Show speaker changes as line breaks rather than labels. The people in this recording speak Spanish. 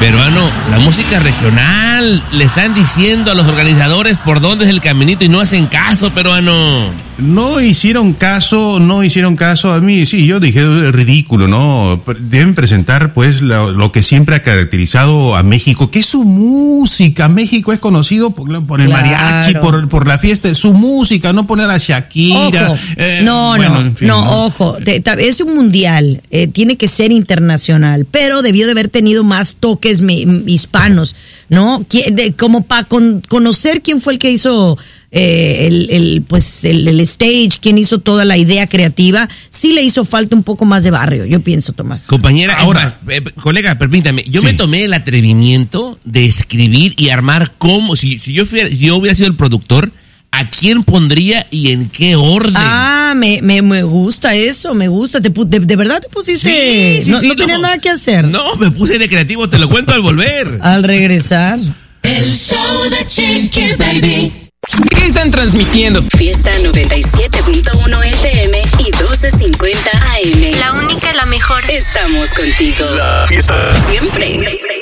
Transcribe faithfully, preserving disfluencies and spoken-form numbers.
Peruano, la música regional, le están diciendo a los organizadores por dónde es el caminito y no hacen caso, peruano.
No hicieron caso, no hicieron caso a mí, sí, yo dije, es ridículo, ¿no? Deben presentar, pues, lo, lo que siempre ha caracterizado a México, que es su música. México es conocido por, por el
claro.
mariachi, por, por la fiesta, su música, no poner a Shakira.
Ojo,
eh,
no,
bueno,
no,
en fin,
no,
¿no?
ojo, de, es un mundial, eh, tiene que ser internacional, pero debió de haber tenido más toques mi, hispanos, ¿no? De, como para con, conocer quién fue el que hizo... Eh, el, el pues el, el stage, quien hizo toda la idea creativa, sí le hizo falta un poco más de barrio, yo pienso, Tomás.
Compañera, ahora, más, eh, colega, permítame, yo sí. me tomé el atrevimiento de escribir y armar cómo, si, si yo, fuera, yo hubiera sido el productor, ¿a quién pondría y en qué orden?
Ah, me, me, me gusta eso, me gusta. ¿Te, de, ¿De verdad te pusiste?
Sí, sí,
no
sí,
no tenía
no,
nada que hacer.
No, me puse de creativo, te lo cuento al volver.
Al regresar.
El show de Chiqui Baby.
¿Qué están transmitiendo?
Fiesta noventa y siete punto uno F M y doce cincuenta A M.
La única, la mejor.
Estamos contigo.
La fiesta.
Siempre.